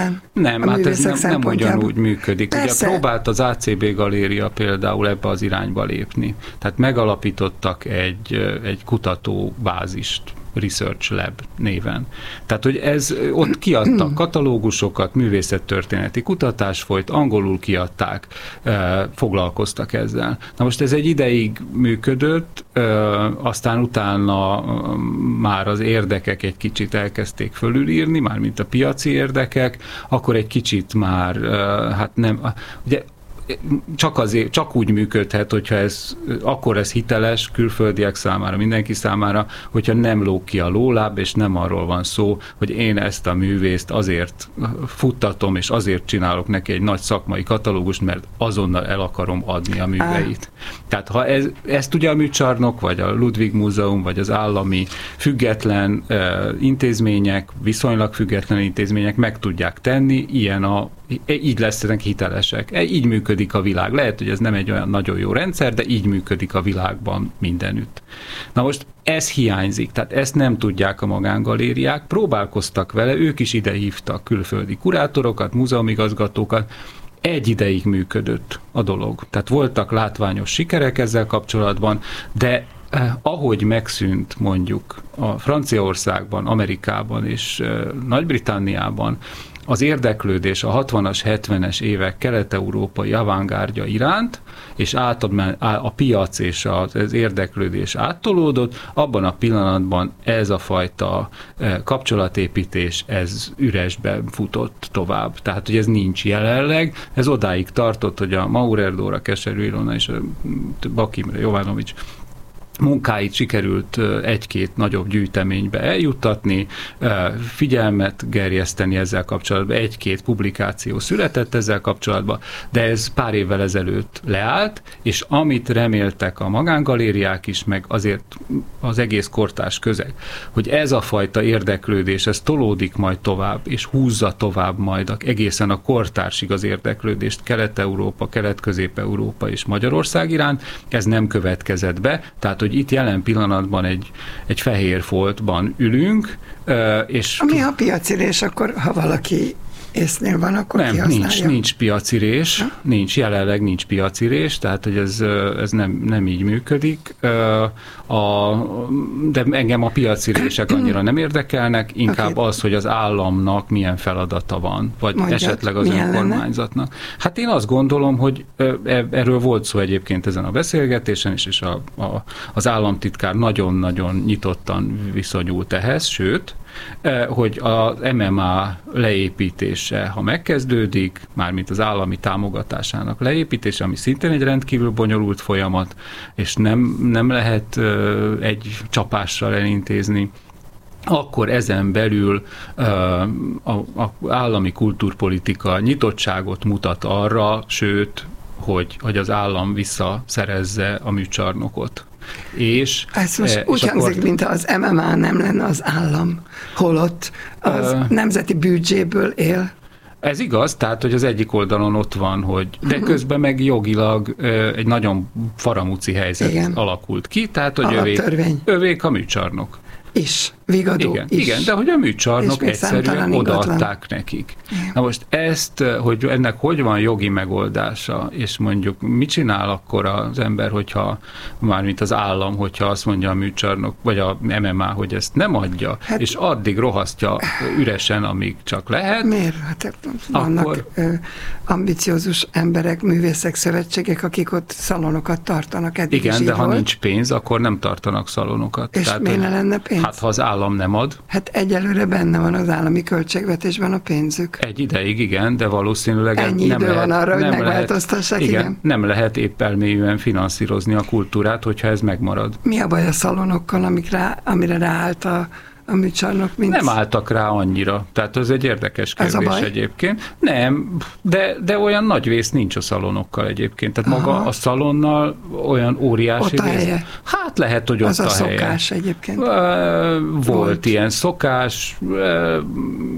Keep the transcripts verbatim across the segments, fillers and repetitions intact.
talán. Nem, hát ez nem, nem ugyanúgy működik. Persze. Ugye próbált az á cé bé galéria például ebbe az irányba lépni. Tehát megalapítottak egy, egy kutatóbázist, Research Lab néven. Tehát, hogy ez, ott kiadtak katalógusokat, művészettörténeti kutatás folyt, angolul kiadták, foglalkoztak ezzel. Na most ez egy ideig működött, aztán utána már az érdekek egy kicsit elkezdték fölülírni, már mint a piaci érdekek, akkor egy kicsit már, hát nem, ugye csak, azért, csak úgy működhet, hogyha ez, akkor ez hiteles külföldiek számára, mindenki számára, hogyha nem lóg ki a lóláb, és nem arról van szó, hogy én ezt a művészt azért futtatom, és azért csinálok neki egy nagy szakmai katalógust, mert azonnal el akarom adni a műveit. Ah. Tehát ha ez, ezt ugye a Műcsarnok, vagy a Ludwig Múzeum, vagy az állami független uh, intézmények, viszonylag független intézmények meg tudják tenni, ilyen a így lesznek hitelesek. Így működik a világ. Lehet, hogy ez nem egy olyan nagyon jó rendszer, de így működik a világban mindenütt. Na most ez hiányzik, tehát ezt nem tudják a magángalériák, próbálkoztak vele, ők is ide hívtak külföldi kurátorokat, múzeumigazgatókat, egy ideig működött a dolog. Tehát voltak látványos sikerek ezzel kapcsolatban, de eh, ahogy megszűnt mondjuk a Franciaországban, Amerikában és eh, Nagy-Britanniában az érdeklődés a hatvanas, hetvenes évek kelet-európai avantgárdja iránt, és át, a piac és az érdeklődés áttolódott, abban a pillanatban ez a fajta kapcsolatépítés, ez üresbe futott tovább. Tehát, hogy ez nincs jelenleg, ez odáig tartott, hogy a Maurer Dóra, Keserű Ilona és a Bak Imre Jovanovics munkáit sikerült egy-két nagyobb gyűjteménybe eljuttatni, figyelmet gerjeszteni ezzel kapcsolatban, egy-két publikáció született ezzel kapcsolatban, de ez pár évvel ezelőtt leállt, és amit reméltek a magángalériák is, meg azért az egész kortárs közeg, hogy ez a fajta érdeklődés, ez tolódik majd tovább, és húzza tovább majd egészen a kortársig az érdeklődést Kelet-Európa, Kelet-Közép-Európa és Magyarország iránt, ez nem következett be, tehát hogy itt jelen pillanatban egy, egy fehér foltban ülünk, és... Ami a piacirés, akkor ha valaki észnél van, akkor nem, kihasználja? nincs, nincs piacirés, ha? nincs, jelenleg nincs piacirés, tehát hogy ez, ez nem, nem így működik. A, de engem a piacirések annyira nem érdekelnek, inkább okay. az, hogy az államnak milyen feladata van, vagy Mondjad, esetleg az önkormányzatnak. Lenne? Hát én azt gondolom, hogy erről volt szó egyébként ezen a beszélgetésen is, és a, a, az államtitkár nagyon-nagyon nyitottan viszonyult ehhez, sőt, hogy az em em á leépítése, ha megkezdődik, mármint az állami támogatásának leépítése, ami szintén egy rendkívül bonyolult folyamat, és nem, nem lehet egy csapással elintézni, akkor ezen belül az állami kultúrpolitika nyitottságot mutat arra, sőt, hogy, hogy az állam visszaszerezze a műcsarnokot. És, Ez most e, úgy hangzik, akkor... mint az em em á nem lenne az állam, holott az uh, nemzeti büdzséből él. Ez igaz, tehát, hogy az egyik oldalon ott van, hogy de közben meg jogilag ö, egy nagyon faramúci helyzet Igen. alakult ki, tehát, hogy övék, övék a műcsarnok. És Vigadó igen, is. Igen, de hogy a műcsarnok egyszerűen odaadták nekik. Igen. Na most ezt, hogy ennek hogy van jogi megoldása, és mondjuk mit csinál akkor az ember, hogyha mármint az állam, hogyha azt mondja a műcsarnok, vagy a em em á, hogy ezt nem adja, hát, és addig rohasztja üresen, amíg csak lehet. Miért? Hát vannak akkor, ambiciózus emberek, művészek, szövetségek, akik ott szalonokat tartanak. Eddig igen, de ha volt. nincs pénz, akkor nem tartanak szalonokat. És miért ne lenne pénz? Hát ha az állam nem ad. Hát egyelőre benne van az állami költségvetésben a pénzük. Egy ideig igen, de valószínűleg Ennyi nem idő lehet, van arra, hogy nem megváltoztassák, lehet, igen, igen. Nem lehet épp elmélyűen finanszírozni a kultúrát, hogyha ez megmarad. Mi a baj a szalonokkal, amik rá, amire ráállt a a műcsarnok, mint... Nem álltak rá annyira. Tehát ez egy érdekes kérdés egyébként. Nem, de, de olyan nagy vész nincs a szalonokkal egyébként. Tehát Aha. maga a szalonnal olyan óriási ott a vész. helye. Hát lehet, hogy az ott a, a helye. szokás egyébként. Volt, Volt ilyen szokás.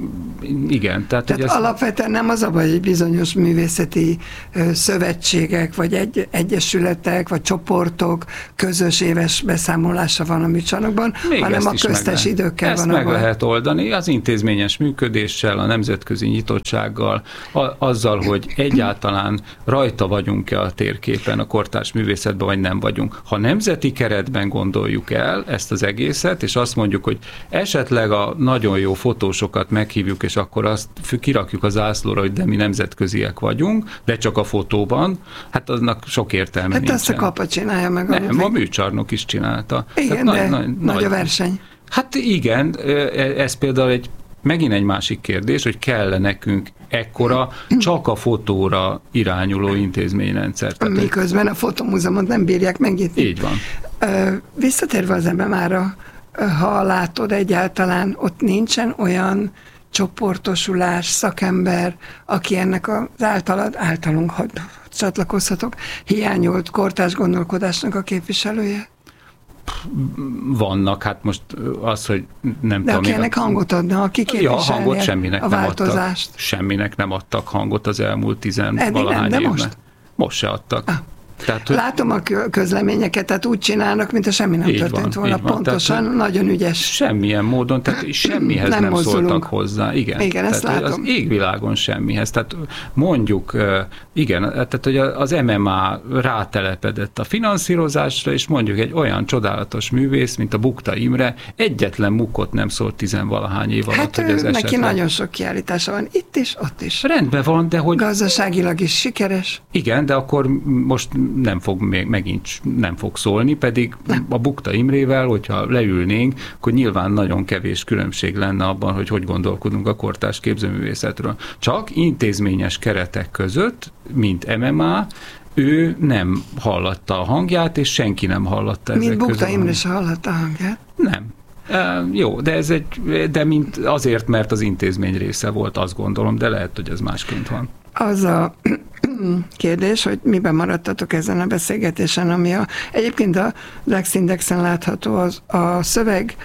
igen. Tehát, tehát alapvetően nem az a baj, hogy bizonyos művészeti szövetségek, vagy egy, egyesületek, vagy csoportok közös éves beszámolása van a műcsarnokban, még hanem a köztes meg időkkel ezt van. Ezt meg a lehet oldani az intézményes működéssel, a nemzetközi nyitottsággal, a, azzal, hogy egyáltalán rajta vagyunk-e a térképen, a kortárs művészetben, vagy nem vagyunk. Ha nemzeti keretben gondoljuk el ezt az egészet, és azt mondjuk, hogy esetleg a nagyon jó fotósokat meghívjuk, és akkor azt kirakjuk az zászlóra, hogy de mi nemzetköziek vagyunk, de csak a fotóban, hát aznak sok értelme hát nincsen. Hát azt a Kapa csinálja meg. Nem, a műcsarnok is csinálta. Igen, hát de nagy, nagy, nagy a verseny. Hát igen, ez például egy megint egy másik kérdés, hogy kell nekünk ekkora, csak a fotóra irányuló intézményrendszer. Miközben a fotomúzeumot nem bírják megnyitni. Így van. Visszatérve az em em á-ra, ha látod egyáltalán, ott nincsen olyan csoportosulás, szakember, aki ennek az általad, általunk, ha csatlakozhatok, hiányolt kortárs gondolkodásnak a képviselője? Vannak, hát most az, hogy nem De tudom... aki ennek hangot adna, aki képviselje ja, semminek a változást. Nem adtak, semminek nem adtak hangot az elmúlt tizenvalahány évben. Most? Most se adtak. Ah. Tehát, Látom a közleményeket, tehát úgy csinálnak, mint a semmi nem történt van, volna. Pontosan, tehát, nagyon ügyes. Semmilyen módon, tehát semmihez nem, nem szóltak hozzá. Igen, igen ezt tehát, látom. Az égvilágon semmihez. Tehát mondjuk, igen, tehát hogy az em em á rátelepedett a finanszírozásra, és mondjuk egy olyan csodálatos művész, mint a Bukta Imre, egyetlen mukkot nem szólt tizenvalahány év alatt, hát hogy ez neki esetleg... nagyon sok kiállítása van, itt is, ott is. Rendben van, de hogy... Gazdaságilag is sikeres. Igen, de akkor most nem fog még megint nem fog szólni, pedig nem. A Bukta Imrével, hogyha leülnénk, akkor nyilván nagyon kevés különbség lenne abban, hogy hogy gondolkodunk a kortárs képzőművészetről. Csak intézményes keretek között, mint em em á, ő nem hallatta a hangját, és senki nem hallatta ezek mint között. Bukta Imre se hallatta a hangját? Nem. Uh, jó, de ez egy, de mint azért, mert az intézmény része volt, azt gondolom, de lehet, hogy ez másként van. Az a kérdés, hogy miben maradtatok ezen a beszélgetésen, ami a, egyébként a Lexindexen látható az, a szöveg,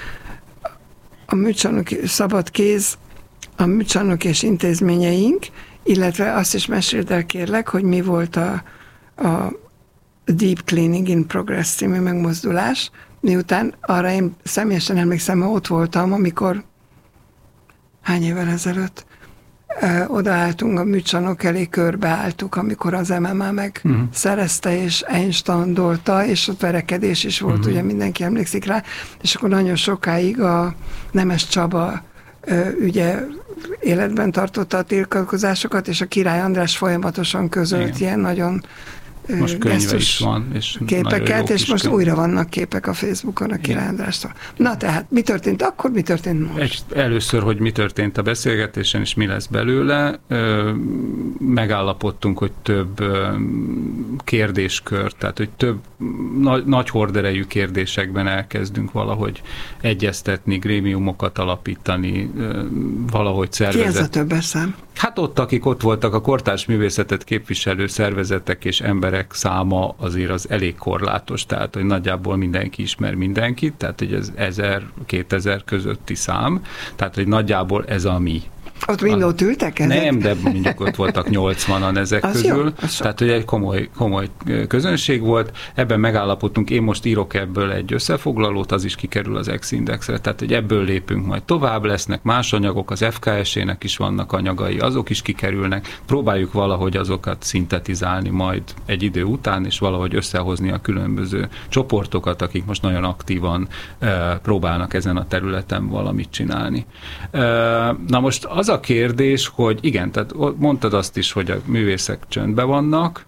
a műcsarnok szabad kéz, a műcsarnok és intézményeink, illetve azt is meséld el, kérlek, hogy mi volt a, a Deep Cleaning in Progress című megmozdulás, miután arra én személyesen emlékszem, ott voltam, amikor hány évvel ezelőtt odaálltunk a műcsarnok elé, körbeálltuk, amikor az em em á meg uh-huh. szerezte, és einsteindolta, és ott verekedés is volt, uh-huh. ugye mindenki emlékszik rá, és akkor nagyon sokáig a Nemes Csaba ugye életben tartotta a tiltakozásokat, és a Király András folyamatosan közölt igen. ilyen nagyon most könyve is van, és képeket, és most könyv. Újra vannak képek a Facebookon a Király Andrástól. Na tehát, mi történt akkor, mi történt most? Egy, először, hogy mi történt a beszélgetésen, és mi lesz belőle, ö, megállapodtunk, hogy több ö, kérdéskör, tehát, hogy több nagy, nagy horderejű kérdésekben elkezdünk valahogy egyeztetni, grémiumokat alapítani, ö, valahogy szervezet. Ki ez a többes szám? Hát ott, akik ott voltak, a kortárs művészetet képviselő szervezetek és emberek száma azért az elég korlátos, tehát hogy nagyjából mindenki ismer mindenkit, tehát hogy ez ezer-kétezer közötti szám, tehát hogy nagyjából ez a mi. Ott mind ott ültek ezek? Nem, de mondjuk ott voltak nyolcvanan ezek az közül. Jó, tehát, hogy egy komoly, komoly közönség volt. Ebben megállapodtunk, én most írok ebből egy összefoglalót, az is kikerül az X-indexre. Tehát, hogy ebből lépünk majd tovább, lesznek más anyagok, az ef ká es-ének is vannak anyagai, azok is kikerülnek. Próbáljuk valahogy azokat szintetizálni majd egy idő után, és valahogy összehozni a különböző csoportokat, akik most nagyon aktívan uh, próbálnak ezen a területen valamit csinálni. Uh, na most az a kérdés, hogy igen, tehát mondtad azt is, hogy a művészek csöndben vannak.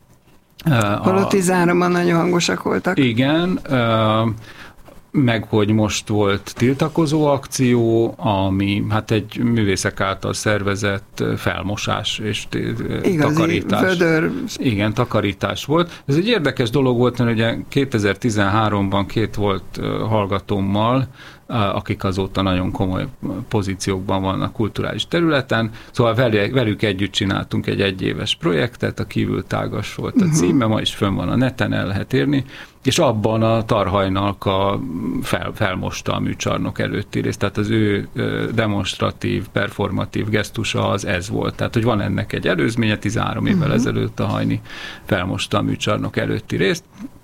Holott tizenháromban nagyon hangosak voltak. Igen, meg hogy most volt tiltakozó akció, ami hát egy művészek által szervezett felmosás és igazi takarítás. Vödör. Igen, takarítás volt. Ez egy érdekes dolog volt, mert ugye kétezer-tizenháromban két volt hallgatómmal akik azóta nagyon komoly pozíciókban vannak kulturális területen. Szóval velük együtt csináltunk egy egyéves projektet, a Kívül tágas volt a címe, ma is fönn van a neten, el lehet érni, és abban a Tarhajnalka fel, felmosta a műcsarnok előtti részt, tehát az ő demonstratív, performatív gesztusa az ez volt. Tehát, hogy van ennek egy előzménye, tizenhárom évvel uh-huh. ezelőtt a Hajni felmosta a műcsarnok előtti részt.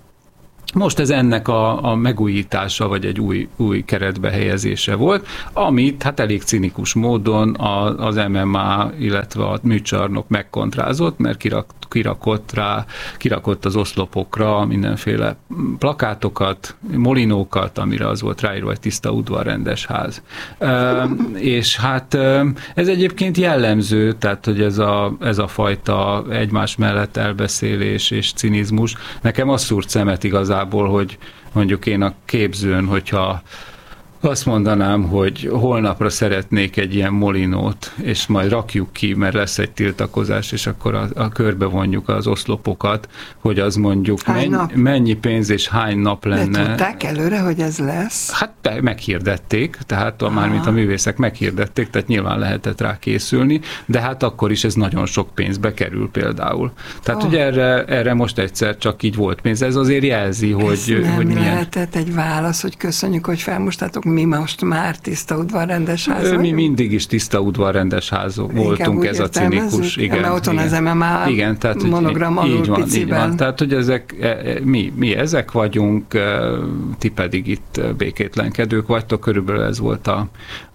Most ez ennek a, a megújítása, vagy egy új, új keretbe helyezése volt, amit hát elég cinikus módon a, az em em á, illetve a műcsarnok megkontrázott, mert kirak, kirakott rá, kirakott az oszlopokra mindenféle plakátokat, molinókat, amire az volt ráírva, hogy tiszta udvar, rendes ház. E, és hát ez egyébként jellemző, tehát hogy ez a, ez a fajta egymás mellett elbeszélés és cinizmus. Nekem az szúrt szemet igazából, hogy mondjuk én a képzőn, hogyha azt mondanám, hogy holnapra szeretnék egy ilyen molinót, és majd rakjuk ki, mert lesz egy tiltakozás, és akkor a, a körbe vonjuk az oszlopokat, hogy az mondjuk menny, mennyi pénz és hány nap lenne. De tudták előre, hogy ez lesz? Hát meghirdették, tehát a, mármint a művészek meghirdették, tehát nyilván lehetett rá készülni, de hát akkor is ez nagyon sok pénzbe kerül például. Tehát, oh. hogy erre, erre most egyszer csak így volt pénz. Ez azért jelzi, hogy... Ez nem hogy milyen... lehetett egy válasz, hogy köszönjük, hogy felmostátok. Mi most már tiszta udvar, rendes ház Mi vagyunk? Mindig is tiszta udvar, rendes házok voltunk, ez a cinikus. Igen, mert otthon az em em á igen, tehát, monogram alul így van, piciben. Így van. Tehát, hogy ezek, mi, mi ezek vagyunk, ti pedig itt békétlenkedők vagytok, körülbelül ez volt a...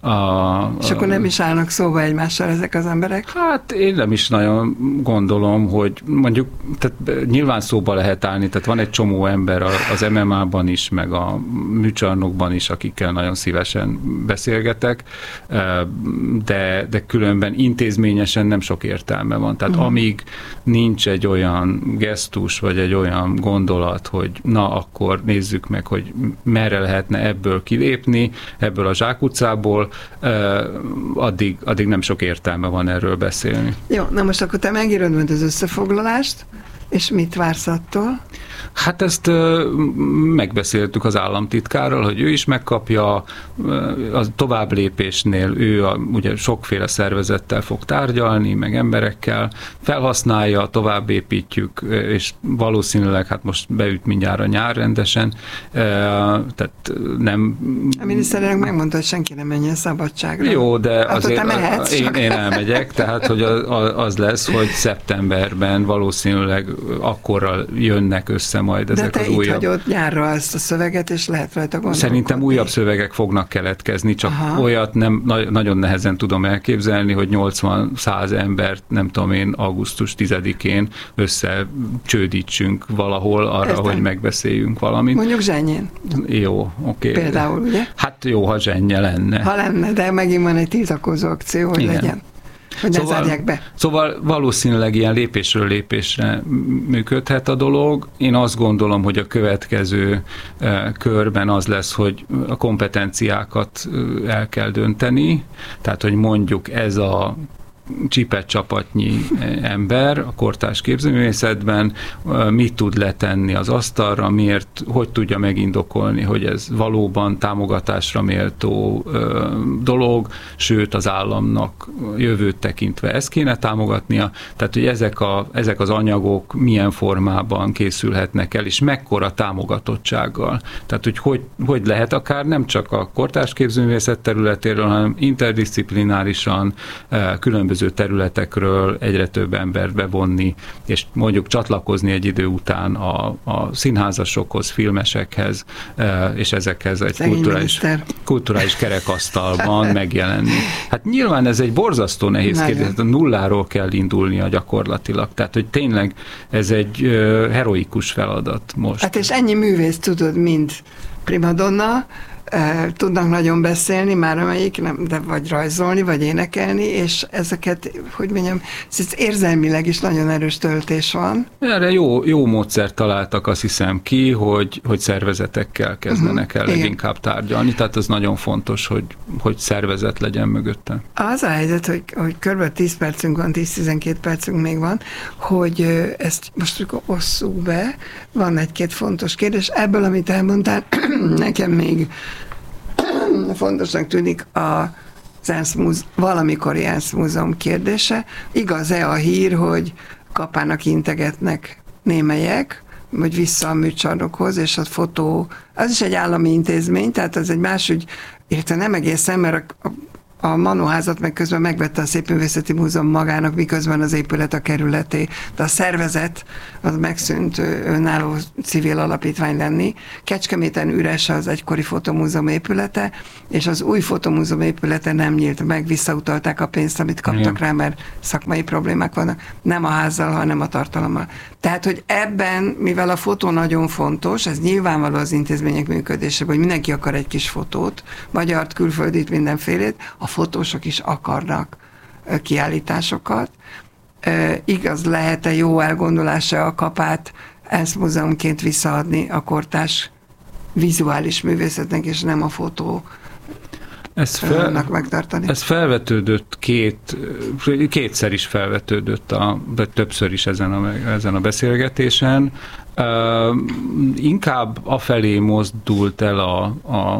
a És akkor nem is állnak szóba egymással ezek az emberek? Hát én nem is nagyon gondolom, hogy mondjuk, tehát nyilván szóba lehet állni, tehát van egy csomó ember az em em á-ban is, meg a műcsarnokban is, akikkel nagyon szívesen beszélgetek, de, de különben intézményesen nem sok értelme van. Tehát uh-huh. amíg nincs egy olyan gesztus, vagy egy olyan gondolat, hogy na, akkor nézzük meg, hogy merre lehetne ebből kilépni, ebből a zsákutcából, addig, addig nem sok értelme van erről beszélni. Jó, na most akkor te megírod majd az összefoglalást, és mit vársz attól? Hát ezt ö, megbeszéltük az államtitkárral, hogy ő is megkapja, a tovább lépésnél ő a, ugye sokféle szervezettel fog tárgyalni, meg emberekkel, felhasználja, tovább építjük, és valószínűleg hát most beüt mindjárt a nyár rendesen, tehát nem... A miniszterelnök megmondta, hogy senki nem menjen szabadságra. Jó, de Attól azért mehetsz, én, én elmegyek, tehát hogy az lesz, hogy szeptemberben valószínűleg akkorra jönnek össze majd ezek de az újabb... De te itt újabb... hagyod nyárra ezt a szöveget, és lehet rajta gondolkodni. Szerintem újabb szövegek fognak keletkezni, csak Aha. olyat nem, na- nagyon nehezen tudom elképzelni, hogy nyolcvan-száz embert, nem tudom én, augusztus tizedikén összecsődítsünk valahol arra, Értem. hogy megbeszéljünk valamit. Mondjuk Zsennyén. Jó, oké. Okay. Például, ugye? Hát jó, ha Zsennye lenne. Ha lenne, de megint van egy tiltakozó akció, hogy Igen. legyen. Hogy szóval, ne zárják be. Szóval valószínűleg ilyen lépésről lépésre működhet a dolog. Én azt gondolom, hogy a következő uh, körben az lesz, hogy a kompetenciákat uh, el kell dönteni. Tehát, hogy mondjuk ez a csipet csapatnyi ember a kortárs képzőművészetben mit tud letenni az asztalra, miért, hogy tudja megindokolni, hogy ez valóban támogatásra méltó ö, dolog, sőt az államnak jövőt tekintve ezt kéne támogatnia. Tehát, hogy ezek, a, ezek az anyagok milyen formában készülhetnek el, és mekkora támogatottsággal. Tehát, hogy, hogy hogy lehet akár nem csak a kortárs képzőművészet területéről, hanem interdisziplinárisan különböző területekről egyre több embert bevonni, és mondjuk csatlakozni egy idő után a, a színházasokhoz, filmesekhez, és ezekhez egy kulturális, kulturális kerekasztalban megjelenni. Hát nyilván ez egy borzasztó nehéz Nagyon. kérdés, a nulláról kell indulnia gyakorlatilag. Tehát, hogy tényleg ez egy heroikus feladat most. Hát és ennyi művész tudod, mind primadonna, tudnak nagyon beszélni, már amelyik nem, de vagy rajzolni, vagy énekelni, és ezeket, hogy mondjam, ez érzelmileg is nagyon erős töltés van. Erre jó, jó módszert találtak, azt hiszem ki, hogy, hogy szervezetekkel kezdenek el uh-huh, leginkább tárgyalni, tehát az nagyon fontos, hogy, hogy szervezet legyen mögötte. Az a helyzet, hogy, hogy kb. tíz percünk van, tíz-tizenkét percünk még van, hogy ezt most osszuk be, van egy-két fontos kérdés. Ebből, amit elmondtál, nekem még fontosnak tűnik a az ENSZ múz, valamikori ENSZ múzeum kérdése. Igaz-e a hír, hogy Kapának integetnek némelyek, vagy vissza a műcsarnokhoz, és a fotó, az is egy állami intézmény, tehát az egy más ügy, illetve nem egészen, mert a, a a Manóházat meg közben megvette a Szépművészeti Múzeum magának, miközben az épület a kerületé. De a szervezet az megszűnt önálló civil alapítvány lenni. Kecskeméten üres az egykori fotomúzeum épülete, és az új fotomúzeum épülete nem nyílt meg, visszautalták a pénzt, amit kaptak Igen. rá, mert szakmai problémák vannak. Nem a házzal, hanem a tartalommal. Tehát, hogy ebben, mivel a fotó nagyon fontos, ez nyilvánvaló az intézmények működésében, hogy mindenki akar egy kis fotót, magyart, külföldit, mindenfélét, a fotósok is akarnak kiállításokat. E, igaz, lehet-e jó elgondolása a Kapát ENSZ múzeumként visszaadni a kortárs vizuális művészetnek, és nem a fotó ez, fel, megtartani. Ez felvetődött két, kétszer is felvetődött, a, de többször is ezen a, ezen a beszélgetésen. Uh, inkább afelé mozdult el a, a, a,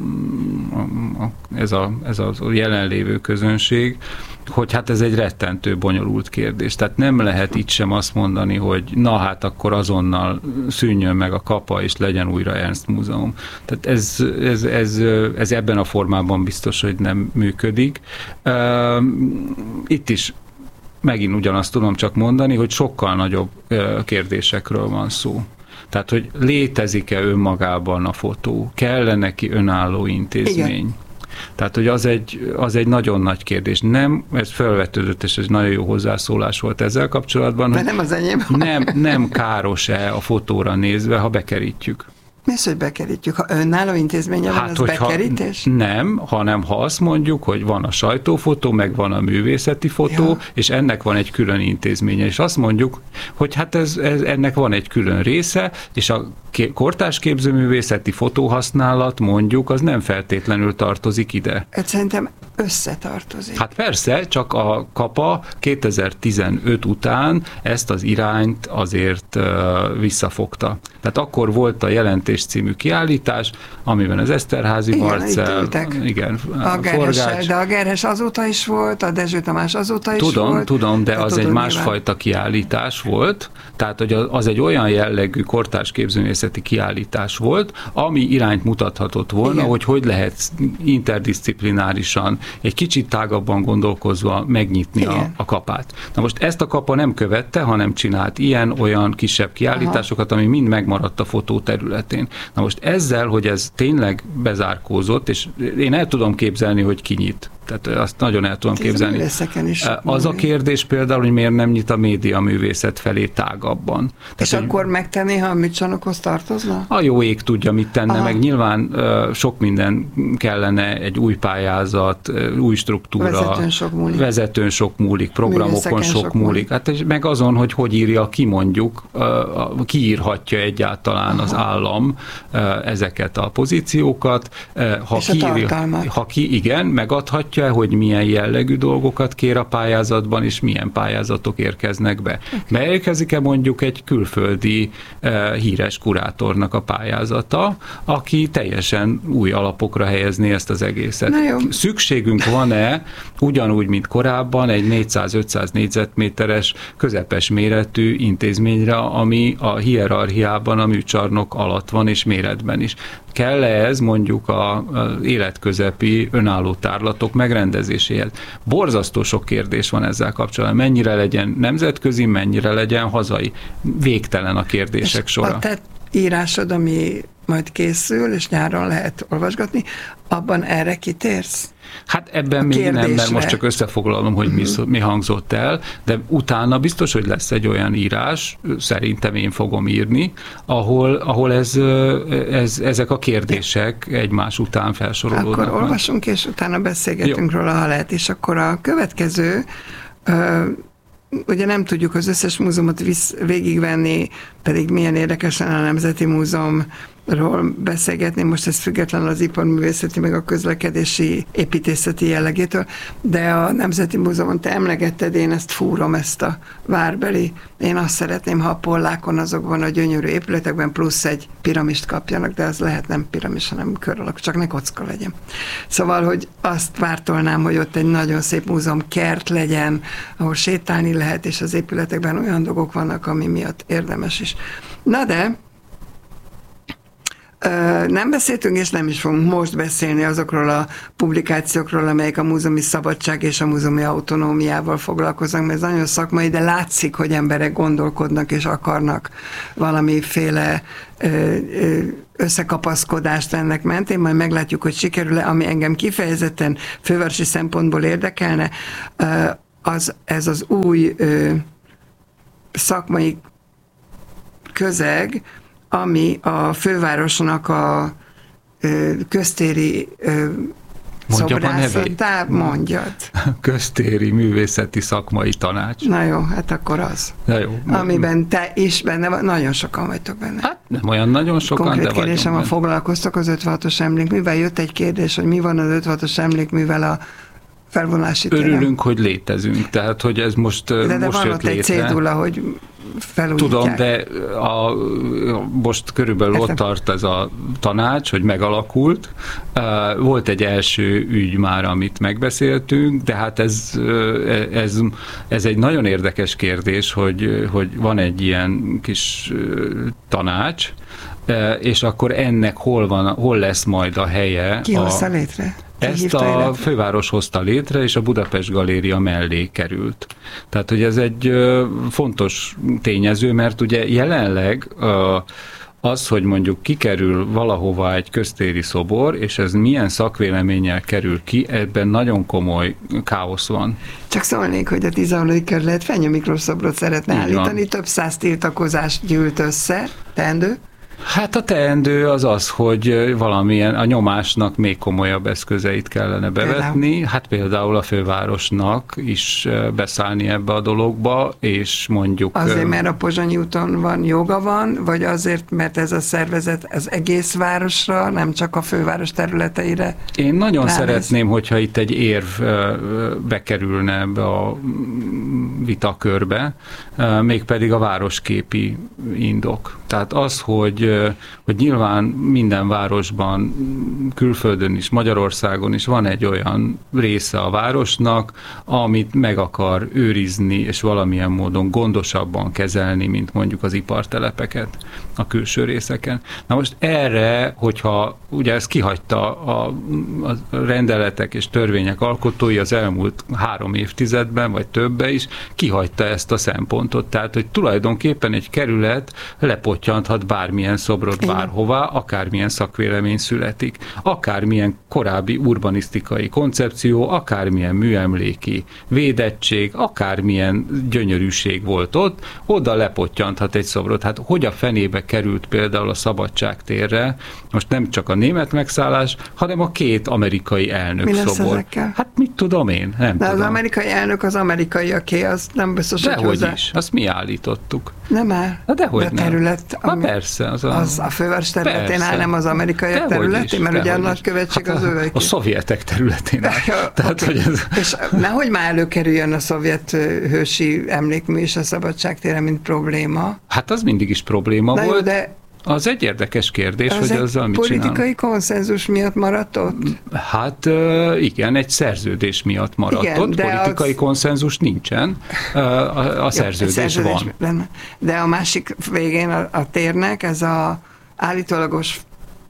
a, ez, a, ez a jelenlévő közönség, hogy hát ez egy rettentő bonyolult kérdés. Tehát nem lehet itt sem azt mondani, hogy na hát akkor azonnal szűnjön meg a Kapa, és legyen újra Ernst Múzeum. Tehát ez, ez, ez, ez ebben a formában biztos, hogy nem működik. Uh, itt is megint ugyanazt tudom csak mondani, hogy sokkal nagyobb kérdésekről van szó. Tehát, hogy létezik-e önmagában a fotó? Kell-e neki önálló intézmény? Igen. Tehát, hogy az egy, az egy nagyon nagy kérdés. Nem, ez felvetődött, és ez nagyon jó hozzászólás volt ezzel kapcsolatban. De nem az enyém. Nem, nem káros-e a fotóra nézve, ha bekerítjük? Mi az, hogy bekerítjük? Ha önálló intézménye van, hát, az bekerítés? Nem, hanem ha azt mondjuk, hogy van a sajtófotó, meg van a művészeti fotó, ja. és ennek van egy külön intézménye, és azt mondjuk, hogy hát ez, ez, ennek van egy külön része, és a kortárs képzőművészeti fotóhasználat, mondjuk, az nem feltétlenül tartozik ide. Ez szerintem összetartozik. Hát persze, csak a Kapa kétezer-tizenöt után ezt az irányt azért uh, visszafogta. Tehát akkor volt a Jelentés című kiállítás, amiben az Eszterházy Marcell, igen, a Forgács. De a Gerhes azóta is volt, a Dezső Tamás azóta is tudom, volt. Tudom, de az egy másfajta kiállítás volt, tehát hogy az egy olyan jellegű kortárs képzőművészeti kiállítás volt, ami irányt mutathatott volna, igen. hogy hogy lehet interdisziplinárisan, egy kicsit tágabban gondolkozva megnyitni a, a Kapát. Na most ezt a Kapa nem követte, hanem csinált ilyen-olyan kisebb kiállításokat, Aha. ami mind megmaradt a fotó területén. Na most ezzel, hogy ez tényleg bezárkózott, és én el tudom képzelni, hogy ki nyit. Tehát azt nagyon el tudom képzelni. Is az a kérdés például, hogy miért nem nyit a média művészet felé tágabban. És Tehát, akkor hogy... megtenni, ha a műcsarnokhoz tartozna? A jó ég tudja, mit tenne, Aha. meg nyilván uh, sok minden kellene, egy új pályázat, uh, új struktúra. Vezetőn sok múlik. Vezetőn sok múlik, programokon sok, sok múlik. múlik. Hát és meg azon, hogy hogy írja ki mondjuk, uh, kiírhatja egyáltalán Aha. az állam uh, ezeket a pozíciókat. Uh, ha és kiírja, a tartalmat. Ha ki, igen, megadhatja, hogy milyen jellegű dolgokat kér a pályázatban, és milyen pályázatok érkeznek be. Okay. Beérkezik-e mondjuk egy külföldi uh, híres kurátornak a pályázata, aki teljesen új alapokra helyezné ezt az egészet. Szükségünk van-e ugyanúgy, mint korábban egy négyszáz-ötszáz négyzetméteres közepes méretű intézményre, ami a hierarchiában a műcsarnok alatt van, és méretben is. Kell-e ez mondjuk az életközepi önálló tárlatok megrendezéséhez? Borzasztó sok kérdés van ezzel kapcsolatban. Mennyire legyen nemzetközi, mennyire legyen hazai? Végtelen a kérdések és sora. A te írásod, ami majd készül, és nyáron lehet olvasgatni, abban erre kitérsz? Hát ebben még nem, mert most csak összefoglalom, hogy mi, mi hangzott el, de utána biztos, hogy lesz egy olyan írás, szerintem én fogom írni, ahol, ahol ez, ez, ezek a kérdések egymás után felsorolódnak. Akkor olvasunk, és utána beszélgetünk Jó. róla, ha lehet, és akkor a következő, uh, ugye nem tudjuk az összes múzeumot visz, végigvenni, pedig milyen érdekesen a Nemzeti Múzeum ról beszélgetni, most ez független az iparművészeti, meg a közlekedési építészeti jellegétől, de a Nemzeti Múzeumon te emlegetted, én ezt fúrom, ezt a várbeli. Én azt szeretném, ha a pollákon azokban a gyönyörű épületekben plusz egy piramist kapjanak, de az lehet nem piramis, hanem kör alakú, csak ne kocka legyen. Szóval, hogy azt vártolnám, hogy ott egy nagyon szép múzeum kert legyen, ahol sétálni lehet, és az épületekben olyan dolgok vannak, ami miatt érdemes is. Na de nem beszéltünk, és nem is fogunk most beszélni azokról a publikációkról, amelyek a múzeumi szabadság és a múzeumi autonómiával foglalkoznak, mert ez nagyon szakmai, de látszik, hogy emberek gondolkodnak és akarnak valamiféle összekapaszkodást ennek mentén, majd meglátjuk, hogy sikerül-e, ami engem kifejezetten fővárosi szempontból érdekelne, az, ez az új szakmai közeg, ami a fővárosnak a ö, köztéri ö, szobrászatá, mondjad. Köztéri művészeti szakmai tanács. Na jó, hát akkor az. Na jó. Amiben te is benne vagy, nagyon sokan vagytok benne. Hát nem olyan nagyon sokan, konkrét de vagyunk kérdésem, ha foglalkoztak az ötvenhatos emlékművel, jött egy kérdés, hogy mi van az ötvenhatos emlékművel a felvonulási téren. Örülünk, hogy létezünk, tehát hogy ez most, de, de most van jött ott létre. egy cédula, hogy felújítják. Tudom, de a, most körülbelül Értem. Ott tart ez a tanács, hogy megalakult. Volt egy első ügy már, amit megbeszéltünk, de hát ez, ez, ez egy nagyon érdekes kérdés, hogy, hogy van egy ilyen kis tanács, és akkor ennek hol van, hol lesz majd a helye. Ki hozta létre? Ezt a főváros hozta létre, és a Budapest Galéria mellé került. Tehát, hogy ez egy fontos tényező, mert ugye jelenleg az, hogy mondjuk kikerül valahova egy köztéri szobor, és ez milyen szakvéleménnyel kerül ki, ebben nagyon komoly káosz van. Csak szólnék, hogy a tizenhatodik kerület Fenyő Miklós szobrot szeretne Így állítani, van. Több száz tiltakozás gyűlt össze, teendő. Hát a teendő az az, hogy valamilyen a nyomásnak még komolyabb eszközeit kellene bevetni. Például. Hát például a fővárosnak is beszállni ebbe a dologba, és mondjuk... Azért, mert a Pozsonyi úton van, joga van, vagy azért, mert ez a szervezet az egész városra, nem csak a főváros területeire? Én nagyon ránéz. Szeretném, hogyha itt egy érv bekerülne ebbe a vitakörbe, mégpedig a városképi indok. Tehát az, hogy hogy nyilván minden városban, külföldön is, Magyarországon is van egy olyan része a városnak, amit meg akar őrizni, és valamilyen módon gondosabban kezelni, mint mondjuk az ipartelepeket a külső részeken. Na most erre, hogyha ugye ezt kihagyta a, a rendeletek és törvények alkotói az elmúlt három évtizedben, vagy többe is, kihagyta ezt a szempontot. Tehát, hogy tulajdonképpen egy kerület lepottyanthat bármilyen szobrot bárhová, akármilyen szakvélemény születik, akármilyen korábbi urbanisztikai koncepció, akármilyen műemléki védettség, akármilyen gyönyörűség volt ott, oda lepottyanthat egy szobrot. Hát hogy a fenébe került például a Szabadságtérre, most nem csak a német megszállás, hanem a két amerikai elnök Mi lesz szobor. Ezekkel? Hát mit tudom én? Nem De tudom. Az amerikai elnök az amerikaiaké, az nem biztos, hogy Dehogy hozzá... is, azt mi állítottuk. Nem áll. Na dehogy de a nem. terület, ami... Na persze. Az a, az a főváros területén persze. Áll, nem az amerikaiak területén, mert ugye a nagykövetség hát az övéké. A szovjetek területén áll. Ja, Tehát, okay. hogy ez... És nehogy már előkerüljön a szovjet hősi emlékmű és a Szabadságtére, mint probléma. Hát az mindig is probléma Na volt. jó, de az egy érdekes kérdés, az hogy azzal mit csinálunk. politikai konszenzus miatt maradt ott? Hát igen, egy szerződés miatt maradt igen, ott, politikai az... konszenzus nincsen, a, a, a szerződés, szerződés van. Lenne. De a másik végén a, a térnek ez a állítólagos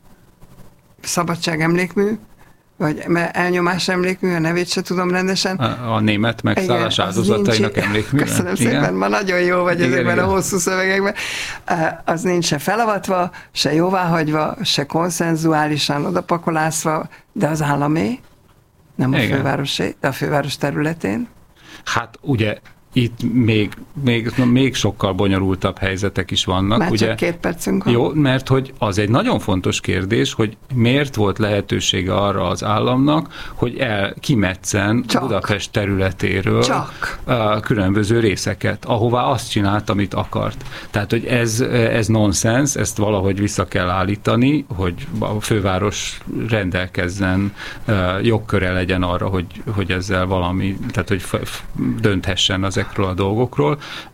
szabadság emlékmű, vagy elnyomás emlékmű, a nevét se tudom rendesen. A, a német megszállás igen, áldozatainak emlékmű. Köszönöm igen. szépen, ma nagyon jó vagy igen, ezekben igen. a hosszú szövegekben. Az nincs se felavatva, se jóváhagyva, se konszenzuálisan odapakolászva, de az államé, nem a igen. fővárosé, de a főváros területén. Hát ugye itt még, még, még sokkal bonyolultabb helyzetek is vannak. Már ugye? Csak két percünk van. Jó, mert hogy az egy nagyon fontos kérdés, hogy miért volt lehetősége arra az államnak, hogy el kimetszen csak. Budapest területéről csak. A különböző részeket, ahová azt csinált, amit akart. Tehát, hogy ez, ez nonsens, ezt valahogy vissza kell állítani, hogy a főváros rendelkezzen, jogköre legyen arra, hogy, hogy ezzel valami, tehát, hogy dönthessen ezekről a dolgokról.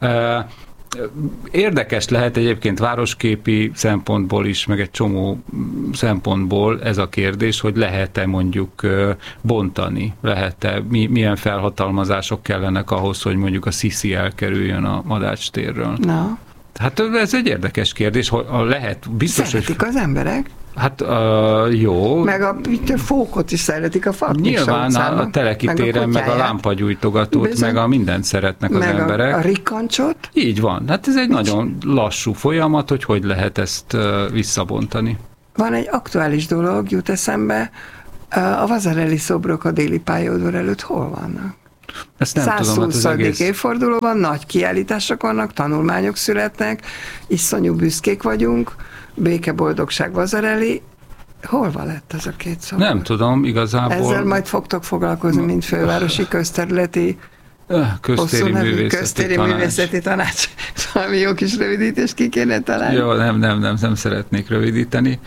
Érdekes lehet egyébként városképi szempontból is, meg egy csomó szempontból ez a kérdés, hogy lehet-e mondjuk bontani, lehet-e, milyen felhatalmazások kellenek ahhoz, hogy mondjuk a Sisi elkerüljön a Madács térről. No. Hát ez egy érdekes kérdés, hogy lehet biztos, Szeretik hogy... az emberek? Hát uh, jó. Meg a, a fókot is szeretik, a fat. Nyilván a, a Teleki téren, meg a, meg a lámpagyújtogatót, bizony, meg a mindent szeretnek az meg emberek. A, a rikancsot. Így van. Hát ez egy Nincs. nagyon lassú folyamat, hogy hogy lehet ezt uh, visszabontani. Van egy aktuális dolog, jut eszembe, uh, a Vasarely szobrok a déli pályaudvar előtt hol vannak? Ezt nem tudom, hát az egész... évfordulóban nagy kiállítások vannak, tanulmányok születnek, iszonyú büszkék vagyunk, béke, boldogság, Vasarely. Hol van lett ez a két szobor? Nem tudom, igazából... Ezzel majd fogtok foglalkozni, mint fővárosi közterületi köztéri művészeti, köztéri tanács. művészeti tanács. Valami jó kis rövidítést ki kéne találni. Jó, nem, nem, nem, nem szeretnék rövidíteni.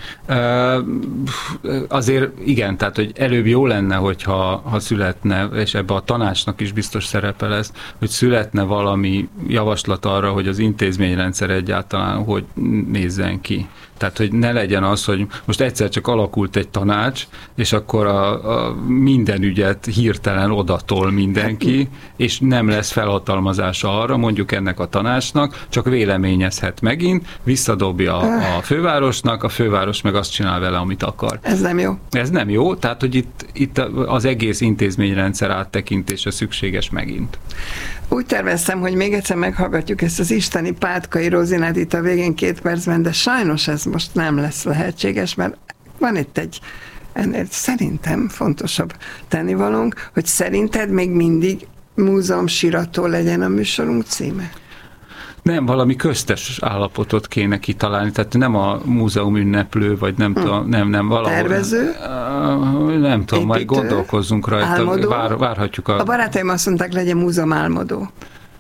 Azért igen, tehát, hogy előbb jó lenne, hogyha ha születne, és ebbe a tanácsnak is biztos szerepe lesz, hogy születne valami javaslat arra, hogy az intézményrendszer egyáltalán hogy nézzen ki. Tehát, hogy ne legyen az, hogy most egyszer csak alakult egy tanács, és akkor a, a minden ügyet hirtelen odatol mindenki, és nem lesz felhatalmazása arra, mondjuk ennek a tanácsnak, csak véleményezhet megint, visszadobja a fővárosnak, a főváros meg azt csinál vele, amit akar. Ez nem jó. Ez nem jó, tehát, hogy itt, itt az egész intézményrendszer áttekintése szükséges megint. Úgy terveztem, hogy még egyszer meghallgatjuk ezt az isteni Pátkai Rozinát itt a végén két percben, de sajnos ez most nem lesz lehetséges, mert van itt egy ennél szerintem fontosabb tennivalónk, hogy szerinted még mindig múzeum sirató legyen a műsorunk címe? Nem, valami köztes állapotot kéne kitalálni, tehát nem a múzeum ünneplő, vagy nem hm. tudom, nem, nem valahol. Tervező? Nem tudom, majd gondolkozzunk rajta. Álmodó? Vár, várhatjuk a... A barátaim azt mondták, legyen múzeum álmodó.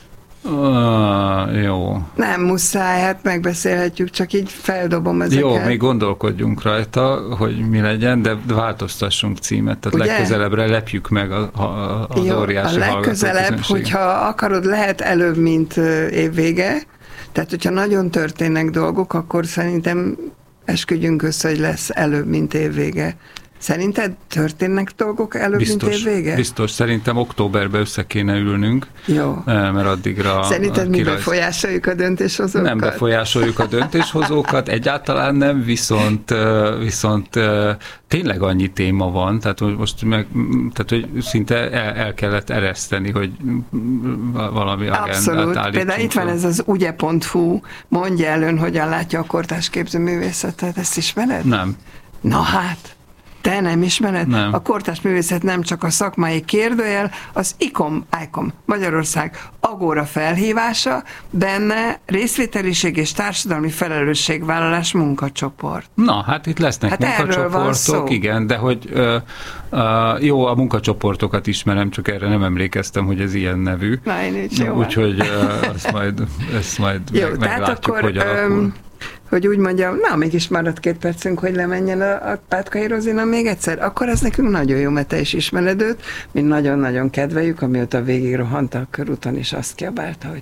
Uh, jó. Nem muszáj, hát megbeszélhetjük, csak így feldobom ezeket. Jó, még gondolkodjunk rajta, hogy mi legyen, de változtassunk címet, tehát ugye? Legközelebbre lepjük meg a, a, az jó, óriási a legközelebb, hogyha akarod, lehet előbb, mint évvége, tehát hogyha nagyon történnek dolgok, akkor szerintem esküdjünk össze, hogy lesz előbb, mint évvége. Szerinted történnek dolgok előbb, biztos, mint évvége? Biztos, szerintem októberben össze kéne ülnünk, jó, mert addigra... Szerinted mi befolyásoljuk a döntéshozókat? Nem befolyásoljuk a döntéshozókat, egyáltalán nem, viszont, viszont tényleg annyi téma van, tehát most meg, tehát, hogy szinte el, el kellett ereszteni, hogy valami agendát Abszolút. állítsunk. Például itt van ez az ugye pont hu, mondja el ön, hogyan látja a kortárs képzőművészetet, ezt ismered? Nem. Na hát, te nem ismered? Nem. A kortárs művészet nem csak a szakmai kérdőjel, az i kom, i kom Magyarország Agóra felhívása, benne részvételiség és társadalmi felelősségvállalás munkacsoport. Na, hát itt lesznek hát munkacsoportok, igen, de hogy ö, ö, jó, a munkacsoportokat ismerem, csak erre nem emlékeztem, hogy ez ilyen nevű. Na, én így jó. Úgyhogy ezt majd, ezt majd jó, meg, meglátjuk, akkor, hogy alakul. Öm, hogy úgy mondjam, na, mégis maradt két percünk, hogy lemenjen a, a Pátkai Rozina még egyszer, akkor ez nekünk nagyon jó, mert te is ismered őt, mi nagyon-nagyon kedveljük, amióta végig rohant a körúton, és azt kiabálta, hogy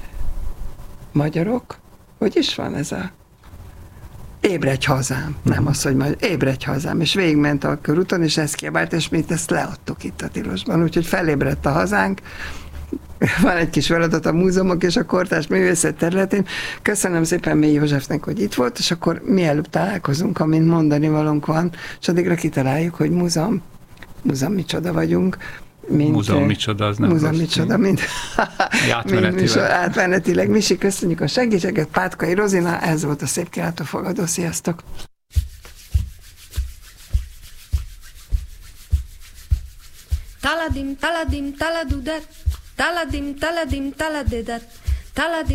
magyarok, hogy is van ez a ébredj hazám, nem az, hogy majd ébredj hazám, és végigment a körúton, és ezt kiabált, és mi ezt leadtuk itt a Tilosban, úgyhogy felébredt a hazánk. Van egy kis feladat a múzeumok és a kortárs művészet területén. Köszönöm szépen Mély Józsefnek, hogy itt volt, és akkor mielőbb találkozunk, amint mondani valónk van, és addigra kitaláljuk, hogy múzeum, múzeum micsoda vagyunk. Mint, múzeum micsoda, az nem múzeum micsoda, mint, átmenetileg. mint átmenetileg. Misi, köszönjük a segítséget, Pátkai Rozina, ez volt a Szép Kilátófogadó. Sziasztok! Taladim, taladim, taladudet, Taladim, taladim, taladedat, taladim.